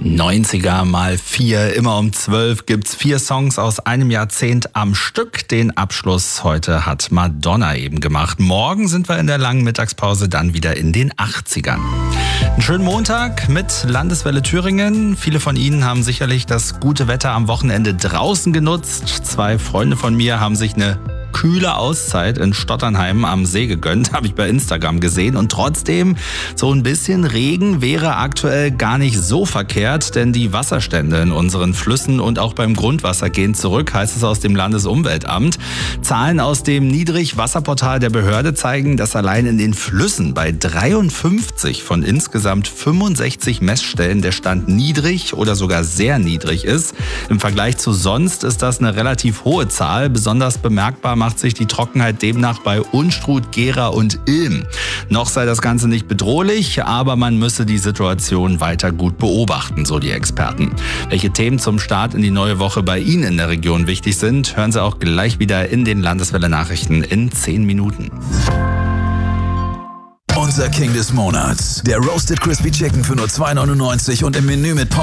90er mal 4, immer um 12 gibt's 4 Songs aus einem Jahrzehnt am Stück. Den Abschluss heute hat Madonna eben gemacht. Morgen sind wir in der langen Mittagspause dann wieder in den 80ern. Einen schönen Montag mit Landeswelle Thüringen. Viele von Ihnen haben sicherlich das gute Wetter am Wochenende draußen genutzt. 2 Freunde von mir haben sich eine kühle Auszeit in Stotternheim am See gegönnt, habe ich bei Instagram gesehen. Und trotzdem, so ein bisschen Regen wäre aktuell gar nicht so verkehrt, denn die Wasserstände in unseren Flüssen und auch beim Grundwasser gehen zurück, heißt es aus dem Landesumweltamt. Zahlen aus dem Niedrigwasserportal der Behörde zeigen, dass allein in den Flüssen bei 53 von insgesamt 65 Messstellen der Stand niedrig oder sogar sehr niedrig ist. Im Vergleich zu sonst ist das eine relativ hohe Zahl. Besonders bemerkbar macht sich die Trockenheit demnach bei Unstrut, Gera und Ilm. Noch sei das Ganze nicht bedrohlich, aber man müsse die Situation weiter gut beobachten, so die Experten. Welche Themen zum Start in die neue Woche bei Ihnen in der Region wichtig sind, hören Sie auch gleich wieder in den Landeswelle-Nachrichten in 10 Minuten. Unser King des Monats. Der Roasted Crispy Chicken für nur $2,99 und im Menü mit